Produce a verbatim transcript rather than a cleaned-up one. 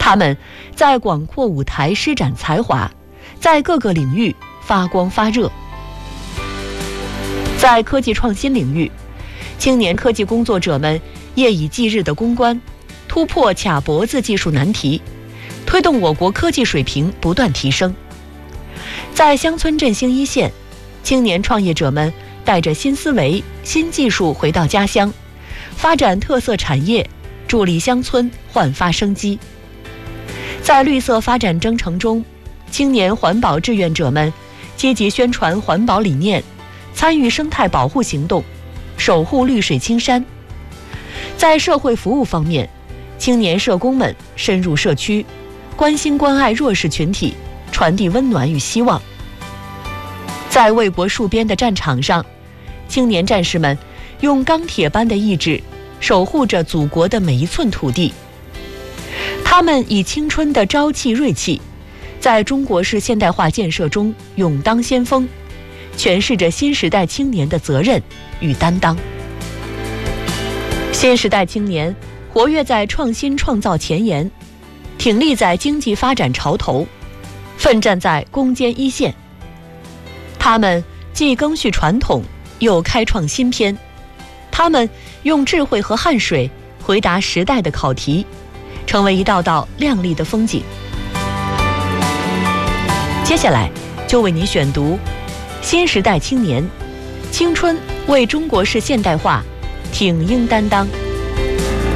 他们在广阔舞台施展才华，在各个领域发光发热。在科技创新领域，青年科技工作者们夜以继日的攻关，突破卡脖子技术难题，推动我国科技水平不断提升。在乡村振兴一线，青年创业者们带着新思维、新技术回到家乡，发展特色产业，助力乡村焕发生机。在绿色发展征程中，青年环保志愿者们积极宣传环保理念，参与生态保护行动，守护绿水青山。在社会服务方面，青年社工们深入社区，关心关爱弱势群体，传递温暖与希望。在为国戍边的战场上，青年战士们用钢铁般的意志守护着祖国的每一寸土地。他们以青春的朝气锐气，在中国式现代化建设中勇当先锋，诠释着新时代青年的责任与担当。新时代青年活跃在创新创造前沿，挺立在经济发展潮头，奋战在攻坚一线。他们既赓续传统，又开创新篇。他们用智慧和汗水回答时代的考题，成为一道道亮丽的风景。接下来就为您选读新时代青年，青春为中国式现代化挺膺担当。